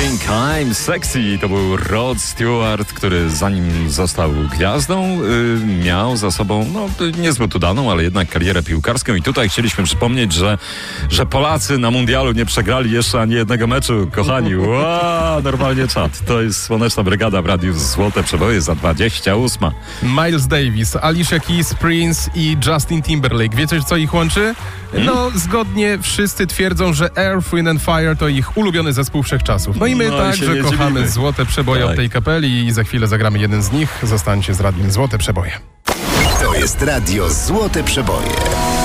Think I'm Sexy to był Rod Stewart, który zanim został gwiazdą, miał za sobą niezbyt udaną, ale jednak karierę piłkarską i tutaj chcieliśmy przypomnieć, że Polacy na mundialu nie przegrali jeszcze ani jednego meczu, kochani. Wow, normalnie czad. To jest Słoneczna Brygada w Radiu Złote Przeboje za 28. Miles Davis, Alicia Keys, Prince i Justin Timberlake. Wiecie, co ich łączy? No, zgodnie wszyscy twierdzą, że Earth, Wind & Fire to ich ulubiony zespół wszechczasów. No i my także kochamy Złote Przeboje od tej kapeli i za chwilę zagramy jeden z nich. Zostańcie z Radiem Złote Przeboje. To jest Radio Złote Przeboje.